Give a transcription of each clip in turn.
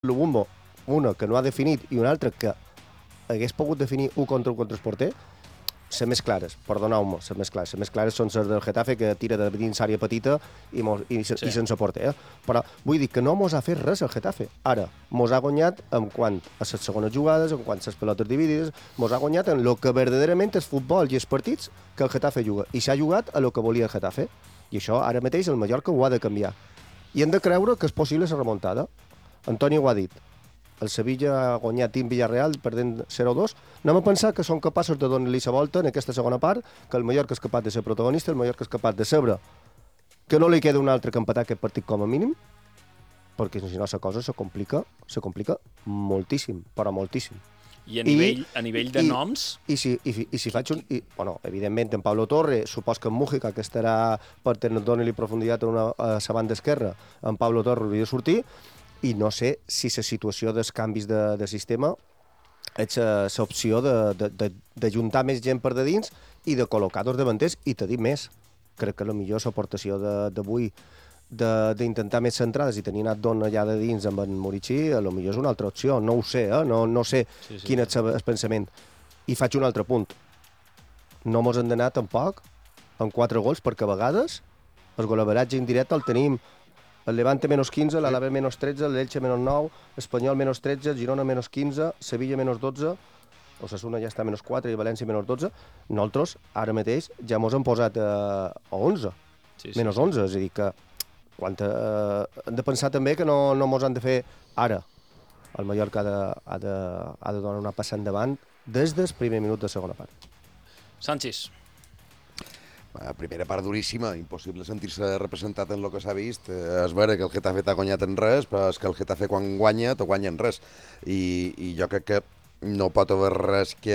el Bumbo, una que no ha definit i una altra que hagués pogut definir un contra el porter, les més clares, perdoneu-me, les més clares són les del Getafe, que tira de dins àrea petita i sense porter. Però vull dir que no mos ha fet res el Getafe. Ara, mos ha guanyat en quant a les segones jugades, en quant a les pilotes dividides, mos ha guanyat en el que verdaderament és futbol i els partits que el Getafe juga. I s'ha jugat a lo que volia el Getafe. I això, ara mateix, el Mallorca ho ha de canviar. I hem de creure que és possible la remuntada. Antoni ho ha dit. El Sevilla ha guanyat en Villarreal perdent 0-2. Anem a pensar que són capaços de donar-li la volta en aquesta segona part, que el Mallorca és capaç de ser protagonista, el Mallorca és capaç de saber que no li queda un altre que empatar aquest partit com a mínim, perquè si no la cosa se complica moltíssim, però moltíssim. I a nivell de noms... I si faig un... Bueno, evidentment, en Pablo Torre, supos que en Mújica, que estarà per donar-li profunditat a la banda esquerra, en Pablo Torre hauria de sortir, i no sé si la situació dels canvis de sistema és l'opció d'ajuntar més gent per de dins i de col·locar dos davanters, i t'he dit més. Crec que la millor l'aportació d'avui d'intentar més centrades i tenir anat d'on allà de dins amb en Murici, a lo millor és una altra opció. No ho sé, no sé quin és el pensament. I faig un altre punt. No mos hem d'anar tampoc amb 4 gols, perquè a vegades el golaveratge indirecte el tenim el Levante menos 15, l'Alavés menos 13, l'Elche menos 9, l'Espanyol menos 13, el Girona menos 15, Sevilla menos 12, Osasuna ja està menos 4 i València menos 12. Nosaltres, ara mateix, ja mos hem posat a 11, menos 11. És a dir, que hem de pensar també que no mos han de fer ara. El Mallorca ha de donar una passa endavant des del primer minut de segona part. Sánchez. La primera part duríssima, impossible sentir-se representat en el que s'ha vist. És vera que el Getafe t'ha guanyat en res, però és que el Getafe quan guanya t'ho guanya en res. I jo crec que no pot haver res que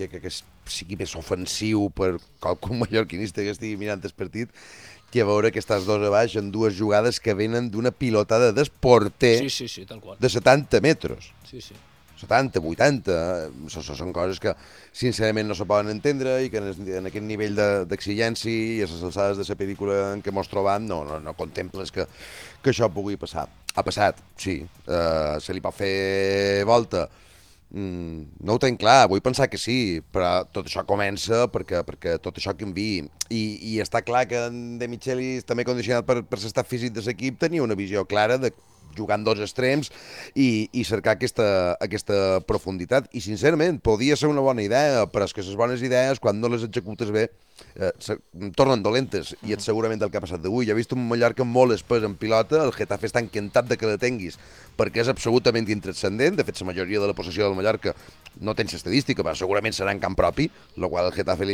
sigui més ofensiu per qualsevol mallorquinista que estigui mirant el partit que veure que estàs dos a baix en dues jugades que venen d'una pilotada del porter tal qual. de 70 metres. Sí, sí. 70, 80, són coses que sincerament no se poden entendre i que en aquest nivell d'exigència i a les alçades de la pel·lícula en què mos trobam no contemples que això pugui passar. Ha passat, sí. Se li pot fer volta. No ho tenc clar, vull pensar que sí, però tot això comença perquè tot això canviï. I està clar que en De Michelis, també condicionat per l'estat físic de l'equip, tenia una visió clara de jugant dos extrems i cercar aquesta profunditat. I, sincerament, podia ser una bona idea, però és que les bones idees, quan no les executes bé, tornen dolentes, i és segurament el que ha passat d'avui. Jo he vist un Mallorca molt espès en pilota, el Getafe està encantat de que la tinguis, perquè és absolutament intranscendent. De fet, la majoria de la possessió del Mallorca no tens estadística, però segurament serà en camp propi, el qual al Getafe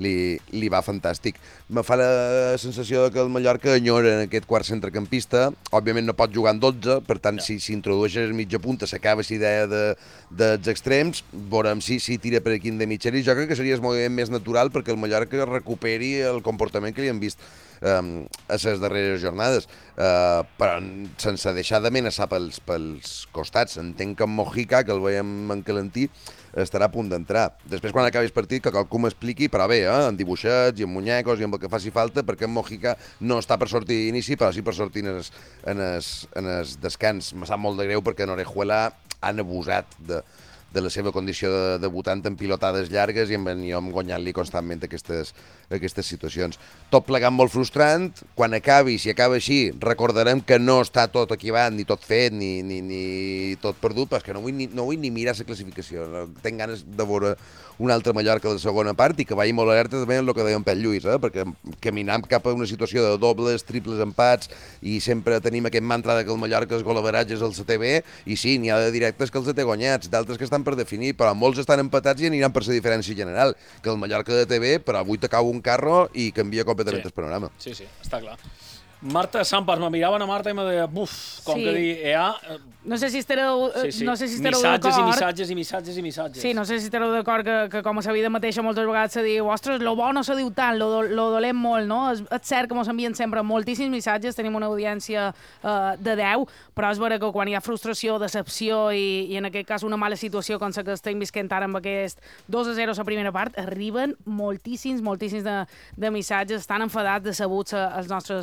li va fantàstic. Me fa la sensació que el Mallorca enyora en aquest quart centrecampista. Òbviament no pot jugar en 12, per tant, si s'introdueixes mitja punta, s'acaba la idea dels extrems, veurem si tira per aquí en De Michelis. Jo crec que seria el moviment més natural perquè el Mallorca recuperi el comportament que li hem vist a les darreres jornades, però sense deixar d'amenaçar pels costats. Entenc que en Mojica, que el veiem encalentí, estarà a punt d'entrar. Després, quan acabi el partit, que qualcú m'expliqui, però bé, en dibuixets i en muñecos i amb el que faci falta, perquè en Mojica no està per sortir d'inici, però sí per sortir en el descans. Me sap molt de greu perquè en Orejuela han abusat de la seva condició de debutant en pilotades llargues i en guanyant-li constantment aquestes situacions. Tot plegat molt frustrant. Quan acabi, si acaba així, recordarem que no està tot equivat, ni tot fet, ni tot perdut, però és que no vull ni mirar la classificació. Tinc ganes de veure un altre Mallorca de la segona part i que vagi molt alerta també en el que deia en Pep Lluís, perquè caminam cap a una situació de dobles, triples empats, i sempre tenim aquest mantra que el Mallorca és golaveratge, és el setè B, i sí, n'hi ha de directes que els té guanyats, d'altres que estan per definir, però molts estan empatats i aniran per la diferència general, que el Mallorca de TV, però avui te cau un carro i canvia completament el panorama. Sí, està clar. Marta Sampers, me miraven a Marta i me deia, que dir, no sé si estareu d'acord. Missatges. Sí, no sé si estareu d'acord que com a la vida mateixa moltes vegades se diu, ostres, lo bo no se diu tant, lo dolent molt, no? És cert que ens envien sempre moltíssims missatges, tenim una audiència de 10, però és vera que quan hi ha frustració, decepció i en aquest cas una mala situació com la que estem visquent ara amb aquest 2-0 a la primera part, arriben moltíssims de missatges, estan enfadats, decebuts els nostres oients,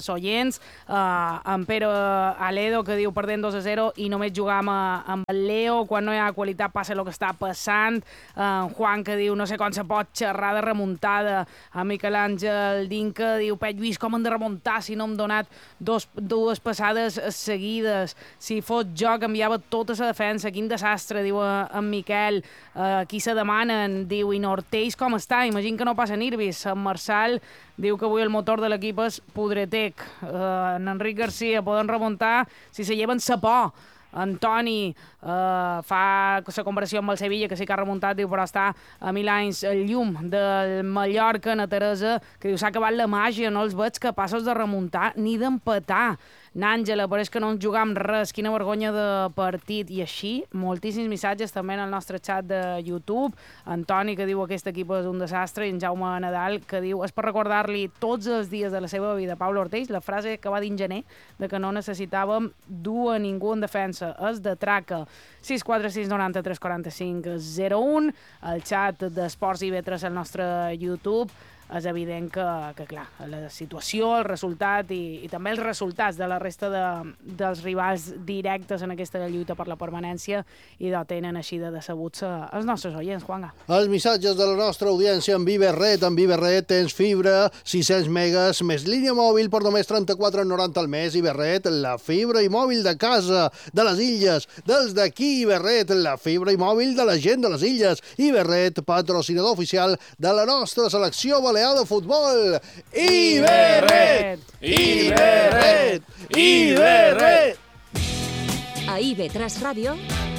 moments, en Pere Aledo, que diu perdent 2-0 i només jugam amb el Leo, quan no hi ha qualitat passa el que està passant. Juan, que diu no sé com se pot xerrar de remuntada. A Miquel Àngel Dinca diu Pep Lluís, com hem de remuntar si no hem donat dues passades seguides? Si fos jo canviava tota la defensa, quin desastre, diu en Miquel. Qui se demanen, diu, i Nortells com està? Imagina que no passa nervis. En Marçal diu que avui el motor de l'equip és Pudretec. En Enric Garcia, poden remuntar si se lleven sa por. Antoni fa la comparació amb el Sevilla, que sí que ha remuntat, diu, però està a 1000 anys el llum del Mallorca. Na Teresa, que diu, s'ha acabat la màgia, no els veig capaços de remuntar ni d'empatar. N'Àngela, pareix que no ens jugam res, quina vergonya de partit. I així, moltíssims missatges també en el nostre xat de YouTube. Antoni, que diu aquest equip és un desastre, i en Jaume Nadal, que diu és per recordar-li tots els dies de la seva vida a Pablo Ortells la frase que va dir en gener de que no necessitàvem dur a ningú en defensa, és de traca. 646 93 45 01, el xat d'Esports IB3 al nostre YouTube. És evident que clar, la situació, el resultat i també els resultats de la resta dels rivals directes en aquesta lluita per la permanència i tenen així de decebuts els nostres oients, Juanga. Els missatges de la nostra audiència en Viverret. En Viverret tens fibra, 600 megas, més línia mòbil per només 34,90 al mes. Viverret, la fibra i mòbil de casa, de les illes, dels d'aquí. Viverret, la fibra i mòbil de la gent de les illes. Viverret, patrocinador oficial de la nostra selecció balear de futbol. Iberret! Iberret! Iberret! A IB3 Ràdio,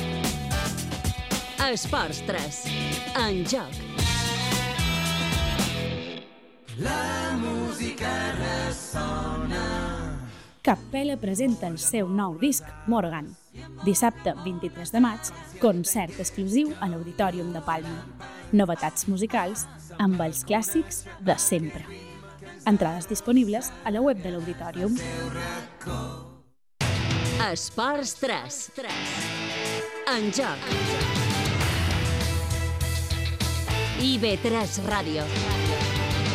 Esports 3, en joc. La música ressona. Capella presenta el seu nou disc, Morgan. Dissabte 23 de maig, concert exclusiu a l'Auditorium de Palma. Novetats musicals amb els clàssics de sempre. Entrades disponibles a la web de l'Auditorium. Esports 3, en joc. IB3 Ràdio.